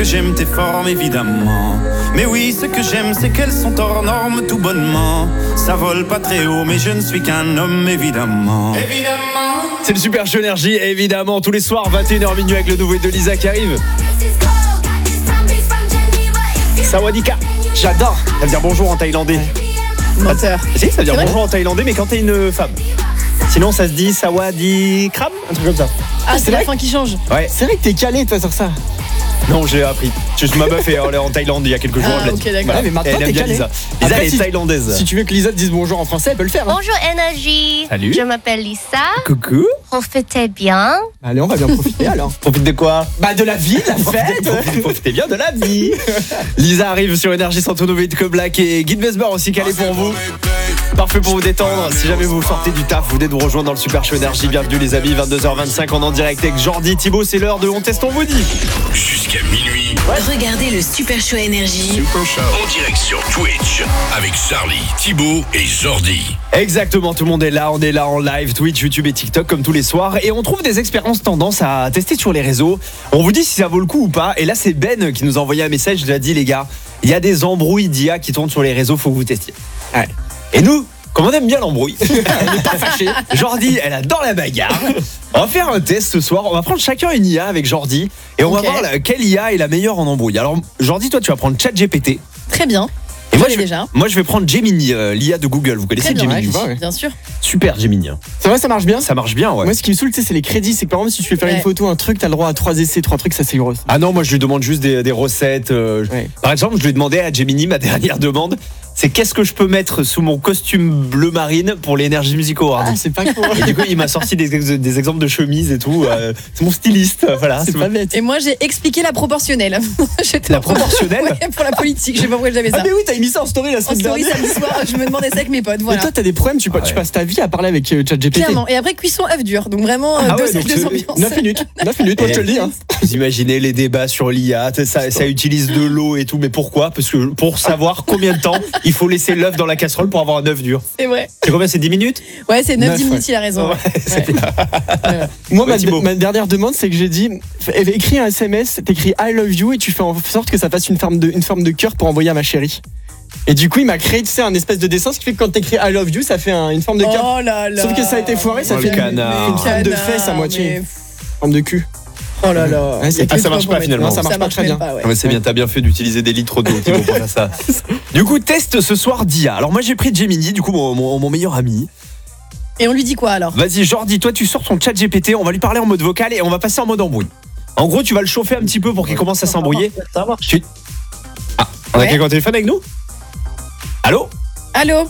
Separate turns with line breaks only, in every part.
que j'aime tes formes évidemment. Mais oui, ce que j'aime c'est qu'elles sont hors normes tout bonnement. Ça vole pas très haut mais je ne suis qu'un homme évidemment.
C'est le Super Show Énergie, évidemment, tous les soirs 21h minuit avec le nouveau hit de Lisa qui arrive. Sawadika, j'adore. Ça veut dire bonjour en thaïlandais.
Menteur.
Si, ça veut dire bonjour en thaïlandais, mais quand t'es une femme. Sinon, ça se dit Sawadikram, un truc comme ça.
Ah, c'est la fin qui change.
Ouais.
C'est vrai que t'es calé toi sur ça.
Non, j'ai appris. Ma meuf est en Thaïlande il y a quelques jours.
Ah, ok, d'accord.
Ouais, mais maintenant
elle aime
t'es
bien
calé.
Lisa. Lisa,
Après,
elle est thaïlandaise.
Si tu veux que Lisa te dise bonjour en français, elle peut le faire. Hein.
Bonjour Énergie.
Salut.
Je m'appelle Lisa.
Coucou.
Profitez bien.
Allez, on va bien profiter alors.
Profite de quoi?
Bah de la vie, de la fête.
Profitez bien de la vie. Lisa arrive sur Énergie sans nouveau hit que Black et Guy Besmer aussi calé pour vous. Parfait pour vous détendre. Si jamais vous sortez du taf, vous venez nous rejoindre dans le Super Show Énergie. Bienvenue les amis, 22h25 en direct avec Jordi, Thibaut. C'est l'heure de On Teste, on vous dit.
Jusqu'à minuit.
Regardez le Super Show Énergie
En direct sur Twitch avec Charlie, Thibaut et Jordi.
Exactement, tout le monde est là, on est là en live, Twitch, YouTube et TikTok comme tous les soirs. Et on trouve des expériences tendance à tester sur les réseaux. On vous dit si ça vaut le coup ou pas. Et là c'est Ben qui nous a envoyé un message, il a dit les gars, il y a des embrouilles d'IA qui tournent sur les réseaux, faut que vous testiez. Ouais. Et nous, comme on aime bien l'embrouille, elle n'est pas fâchée. Jordi, elle adore la bagarre. On va faire un test ce soir. On va prendre chacun une IA avec Jordi et on va voir quelle IA est la meilleure en embrouille. Alors Jordi, toi tu vas prendre ChatGPT.
Très bien.
Et
déjà.
moi je vais prendre Gemini, l'IA de Google. Vous connaissez
Très bien,
Gemini?
ouais.
Bien sûr.
Super Gemini.
C'est vrai, ça marche bien.
Ça marche bien, ouais.
Moi, ce qui me saoule, c'est les crédits. C'est que par exemple, si tu veux faire une photo, un truc, t'as le droit à 3 essais, 3 trucs, ça c'est gros.
Ah non, moi je lui demande juste des recettes. Par exemple, je lui ai demandé à Gemini, ma dernière demande, c'est qu'est-ce que je peux mettre sous mon costume bleu marine pour les Energy Music Awards.
Ah, c'est pas cool.
Et du coup, il m'a sorti des exemples de chemises et tout. C'est mon styliste, voilà.
C'est pas bête.
Et moi, j'ai expliqué la proportionnelle.
La proportionnelle?
Ouais, pour la politique. Je sais pas pourquoi j'avais ça.
Ah, mais oui, t'as mis ça en story la
En
semaine
story
dernière.
samedi soir, je me demandais ça avec mes potes. Voilà.
Et toi, t'as des problèmes, tu passes ta vie à parler avec ChatGPT.
Clairement. Et après, cuisson œuf dur. Donc vraiment, deux ambiances.
9 minutes, moi je te le dis. Hein.
Vous imaginez les débats sur l'IA, ça utilise de l'eau et tout, mais pourquoi? Parce que pour savoir combien de temps il faut laisser l'œuf dans la casserole pour avoir un œuf dur.
C'est vrai.
C'est combien? C'est 10 minutes?
Ouais, c'est 9-10
9,
minutes, il a raison.
Ouais, c'est bien.
Moi,
Ouais, Thibaut.
ma dernière demande, c'est que j'ai dit écris un SMS, t'écris I love you et tu fais en sorte que ça fasse une forme de cœur pour envoyer à ma chérie. Et du coup, il m'a créé, tu sais, un espèce de dessin, ce qui fait que quand t'écris I love you, ça fait une forme de cœur.
Oh là là.
Sauf que ça a été foiré, ça
Oh,
fait
le canard.
une forme de fesse à moitié. Forme de cul.
Oh là là.
Ouais, c'est-
Ah, ça marche pas finalement.
Non, ça marche pas très bien.
Pas, ouais.
Ouais, c'est bien, t'as bien fait d'utiliser des litres d'eau Thibaut, pour faire ça. Du coup, test ce soir d'IA. Alors moi j'ai pris Gemini, du coup mon meilleur ami.
Et on lui dit quoi alors?
Vas-y Jordi, toi tu sors ton chat GPT, on va lui parler en mode vocal et on va passer en mode embrouille. En gros tu vas le chauffer un petit peu pour qu'il commence à s'embrouiller.
Ça marche.
Ah, on a
Ouais.
quelqu'un au téléphone avec nous? Allô?
Allô?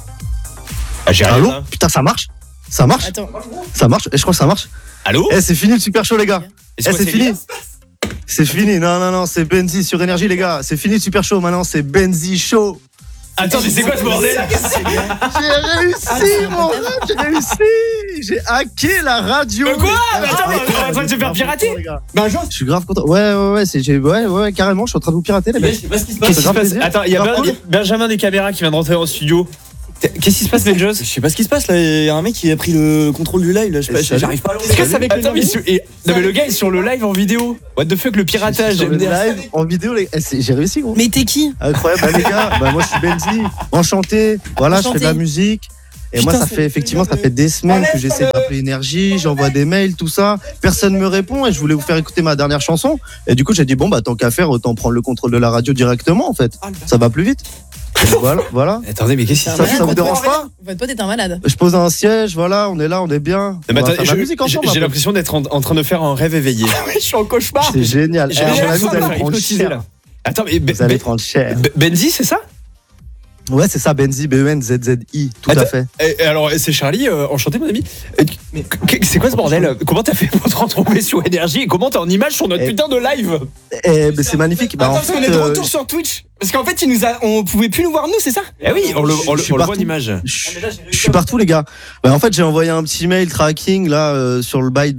Ah, j'ai
Allô?
rien.
Putain, ça marche? Ça marche?
Attends.
Ça marche? Et je crois que ça marche.
Allô?
Eh, c'est fini le super show, les gars.
Est-ce
Eh,
que
c'est fini.
bien?
C'est fini. Non, c'est Benzi sur Énergie, les gars. C'est fini le super show. Maintenant, c'est Benzi Show.
Attends, mais c'est quoi ce bordel?
J'ai réussi, mon rêve. J'ai réussi. J'ai hacké la radio.
Mais quoi?
les
Mais
gars.
attends, mais on est en train de se faire pirater?
Les gars.
Ben, genre,
Je suis grave content. Ouais, carrément. Je suis en train de vous pirater, les mecs.
Qu'est-ce qui se
Qu'est-ce qui se passe?
Attends, il y a Benjamin des caméras qui vient de rentrer en studio. Qu'est-ce qui se passe, Benjos?
Je sais pas ce qui se passe là, il y a un mec qui a pris le contrôle du live là, j'arrive pas à
est-ce que c'est avec le
Attends, mais non mais le gars est sur le live en vidéo. What the fuck, le piratage?
Sur le
MDR.
live, en vidéo, les... j'ai réussi, gros.
Mais t'es qui?
Incroyable, bah, les gars. Bah, moi, je suis Benzi. Enchanté. Voilà, je fais de la musique. Et moi, ça fait des semaines que j'essaie d'appeler Énergie, j'envoie des mails, tout ça. Personne me répond et je voulais vous faire écouter ma dernière chanson. Et du coup, j'ai dit, bon, bah, tant qu'à faire, autant prendre le contrôle de la radio directement, en fait. Ça va plus vite. Et voilà.
Attendez, mais qu'est-ce qui se passe?
Ça vous dérange pas?
Votre pote est un malade.
Je pose un siège, voilà, on est là, on est bien. On
Mais
va
attends,
faire de la musique ensemble.
j'ai
un peu.
l'impression d'être en train de faire un rêve éveillé.
je suis en cauchemar.
C'est génial.
J'ai
Eh, à mon avis,
l'impression
vous
de me
allez
faire
prendre
hypnotiser
cher.
là. Attends, mais
Vous allez prendre cher.
Benzi, c'est ça?
Ouais, c'est ça, Benzi, B-E-N-Z-Z-I, tout à fait.
Et alors, c'est Charlie, enchanté mon ami. C'est quoi ce bordel? Comment t'as fait pour te retrouver sur Énergie et comment t'es en image sur notre putain de live?
Eh, ben, c'est magnifique. Bah,
Attends,
en
parce qu'on est
fait,
de retour sur Twitch. Parce qu'en fait, on pouvait plus nous voir nous, c'est ça?
Eh oui, on le voit
partout.
en image.
Je suis partout, les gars. Bah, en fait, j'ai envoyé un petit mail tracking là sur le bail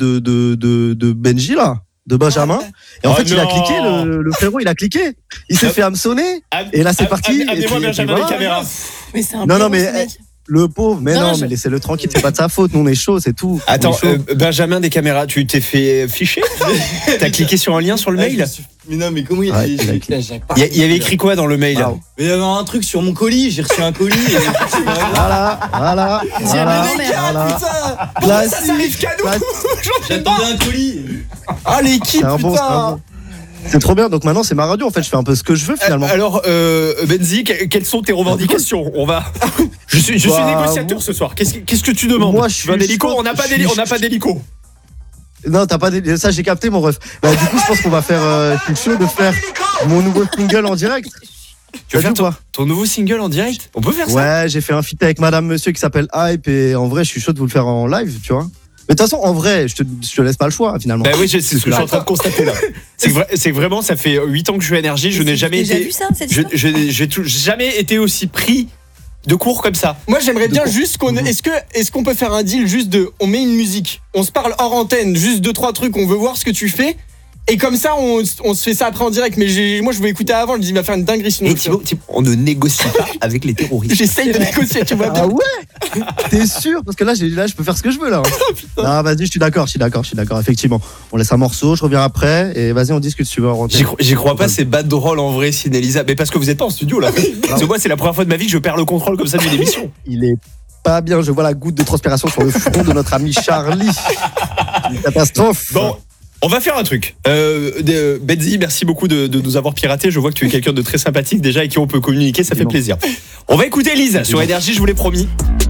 de Benji là, de Benjamin. Et en fait, il a cliqué, le frérot, il a cliqué. Il s'est fait hameçonner. Et là, c'est parti.
Amenez-moi
Et puis
Benjamin
voilà.
des caméras.
Mais c'est un
Non,
blaireau,
mais
ce mec.
Le pauvre, mais
Non,
non,
je-
mais laissez-le tranquille, c'est pas de sa faute, nous on est chaud, c'est tout.
Attends,
On est chaud.
Benjamin des caméras, tu t'es fait ficher? T'as cliqué sur un lien sur le mail?
Mais non, mais comment il
Ouais,
j'ai-
il a
j'ai- j'ai-
Il y avait écrit quoi dans le mail?
Waouh.
Mais il y avait un truc sur mon colis, j'ai reçu un colis. Et...
Voilà, voilà, voilà.
mais merde.
Voilà.
Pourquoi ça s'arrive qu'à nous?
Classique.
J'en sais pas.
J'attendais un colis.
Ah, l'équipe,
C'est un bon, c'est un
putain.
bon. C'est trop bien, donc maintenant c'est ma radio en fait, je fais un peu ce que je veux finalement.
Alors, Benzi, quelles sont tes revendications? On va. Je suis
Bah,
négociateur ce soir. Qu'est-ce que tu demandes?
Moi,
Tu veux un
suis
hélico?
chaud.
On n'a pas
Je suis-
d'hélico.
Non, t'as pas ça j'ai capté mon ref. Bah, du coup, je pense qu'on va faire quelque chose de faire mon nouveau single en direct.
Tu veux faire
T'as vu ou pas
ton nouveau single en direct? On peut faire ça?
Ouais, j'ai fait un feat avec Madame Monsieur qui s'appelle Hype et en vrai, je suis chaud de vous le faire en live, tu vois. Mais de toute façon, en vrai, je te laisse pas le choix finalement.
Bah oui, c'est ce que je suis en train de constater là. C'est que vraiment, ça fait 8 ans que je suis à Énergie, je n'ai jamais
J'ai déjà
été.
vu ça, cette
J'ai
histoire
jamais été aussi pris de cours comme ça.
Moi, j'aimerais bien
De quoi
juste qu'on. Est-ce qu'on peut faire un deal juste de. On met une musique, on se parle hors antenne, juste 2-3 trucs, on veut voir ce que tu fais. Et comme ça, on se fait ça après en direct. Mais moi, je voulais écouter avant, je me dis, il va faire une dinguerie sinon.
Et Thibaut, on ne négocie pas avec les terroristes.
J'essaye de négocier, tu vois.
Ah ouais. T'es sûr? Parce que là, je peux faire ce que je veux là. Ah vas-y, je suis d'accord, effectivement. On laisse un morceau, je reviens après et vas-y, on discute si tu veux. en antenne.
J'y crois pas, c'est bad drôle en vrai, Sine Elisa. Mais parce que vous êtes pas en studio là. Parce que moi, c'est la première fois de ma vie que je perds le contrôle comme ça d'une émission.
Il est pas bien, je vois la goutte de transpiration sur le front de notre ami Charlie. Une catastrophe.
Bon. On va faire un truc. Benzi, merci beaucoup de nous avoir piraté. Je vois que tu es quelqu'un de très sympathique déjà avec qui on peut communiquer, ça fait plaisir. On va écouter Lisa sur Énergie, je vous l'ai promis.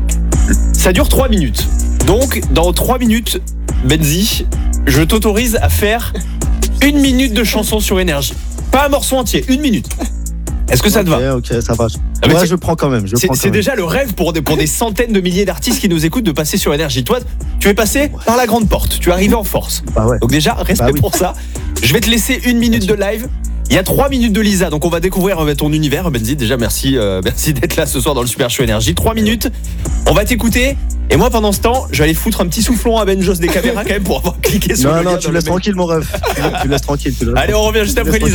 Ça dure 3 minutes. Donc, dans 3 minutes, Benzi, je t'autorise à faire 1 minute de chanson sur Énergie. Pas un morceau entier, 1 minute. Est-ce que ça te va?
Ok, ça va.
Ah, mais
Ouais,
c'est-
je prends quand même.
C'est déjà le rêve pour des centaines de milliers d'artistes qui nous écoutent de passer sur Énergie. Toi, tu es passé par la grande porte, tu es arrivé en force.
Bah ouais.
Donc déjà, respect
Bah oui.
pour ça. Je vais te laisser 1 minute de live. Il y a 3 minutes de Lisa, donc on va découvrir ton univers. Benzi, déjà merci d'être là ce soir dans le Super Show Énergie. 3 minutes, on va t'écouter. Et moi pendant ce temps, je vais aller foutre un petit soufflon à Benjos des caméras quand même pour avoir cliqué sur le
Non,
lien
non,
dans
tu
le
laisses
mail.
tranquille mon ref. Tu laisses tranquille.
Allez, on revient juste après Lisa.